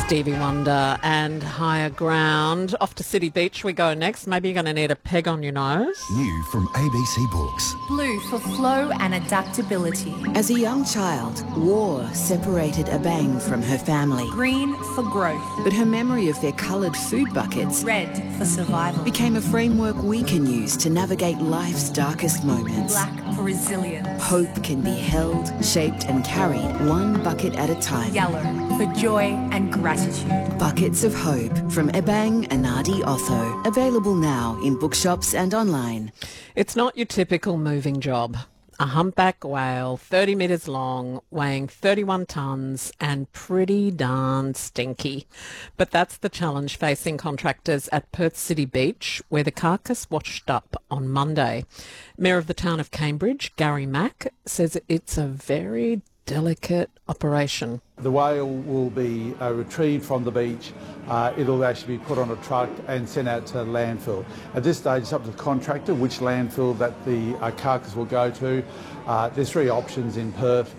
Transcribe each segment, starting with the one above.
Stevie Wonder and Higher Ground. Off to City Beach we go next. Maybe you're going to need a peg on your nose. New from ABC Books. Blue for flow and adaptability. As a young child, war separated Abang from her family. Green for growth. But her memory of their coloured food buckets Red for survival. became a framework we can use to navigate life's darkest moments. Black for resilience. Hope can be held, shaped and carried one bucket at a time. Yellow for joy and gratitude. Buckets of Hope from Ebang Anadi Otho. Available now in bookshops and online. It's not your typical moving job. A humpback whale, 30 metres long, weighing 31 tonnes and pretty darn stinky. But that's the challenge facing contractors at Perth City Beach, where the carcass washed up on Monday. Mayor of the town of Cambridge, Gary Mack, says it's a very delicate operation. The whale will be retrieved from the beach. It'll actually be put on a truck and sent out to landfill. At this stage, it's up to the contractor which landfill that the carcass will go to. There's three options in Perth,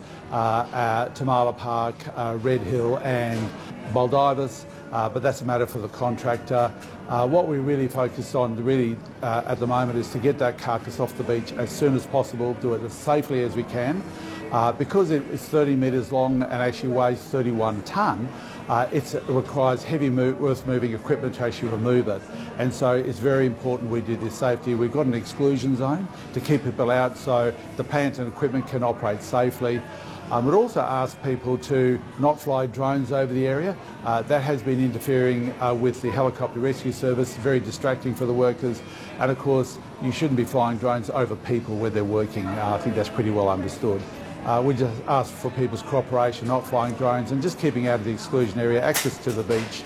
Tamala Park, Red Hill and Baldivis, but that's a matter for the contractor. What we really focus on at the moment is to get that carcass off the beach as soon as possible, do it as safely as we can. Because it's 30 metres long and actually weighs 31 tonne, it requires heavy earth-moving equipment to actually remove it. And so it's very important we do this safety. We've got an exclusion zone to keep people out so the plant and equipment can operate safely. We'd also ask people to not fly drones over the area. That has been interfering with the helicopter rescue service, very distracting for the workers. And of course, you shouldn't be flying drones over people where they're working. I think that's pretty well understood. We just ask for people's cooperation, not flying drones, and just keeping out of the exclusion area. Access to the beach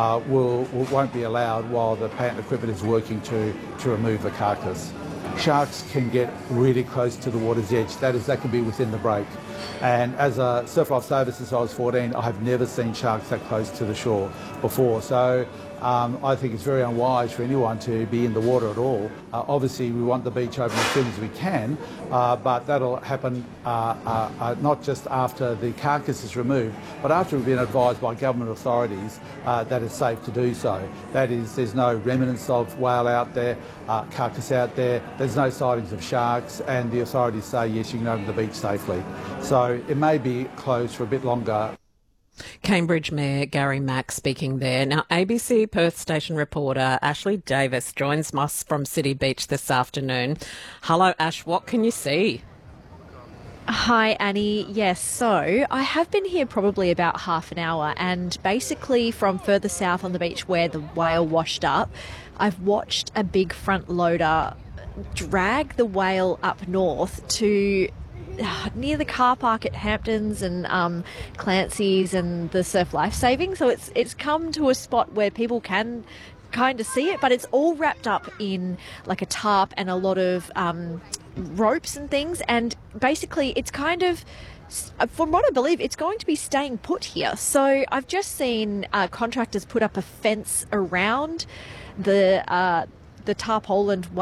won't be allowed while the plant equipment is working to remove the carcass. Sharks can get really close to the water's edge. That can be within the break. And as a surf life saver since I was 14, I have never seen sharks that close to the shore before. So I think it's very unwise for anyone to be in the water at all. Obviously, we want the beach open as soon as we can, but that'll happen not just after the carcass is removed, but after we've been advised by government authorities that it's safe to do so. That is, there's no remnants of whale out there, carcass out there, there's no sightings of sharks, and the authorities say, yes, you can open the beach safely. So it may be closed for a bit longer. Cambridge Mayor Gary Mack speaking there. Now, ABC Perth station reporter Ashley Davis joins us from City Beach this afternoon. Hello, Ash. What can you see? Hi, Annie. Yes, so I have been here probably about half an hour, and basically from further south on the beach where the whale washed up, I've watched a big front loader drag the whale up north to near the car park at Hamptons and Clancy's and the Surf Life Saving. So it's come to a spot where people can kind of see it, but it's all wrapped up in like a tarp and a lot of ropes and things. And basically it's kind of, from what I believe, it's going to be staying put here. So I've just seen contractors put up a fence around the tarpaulin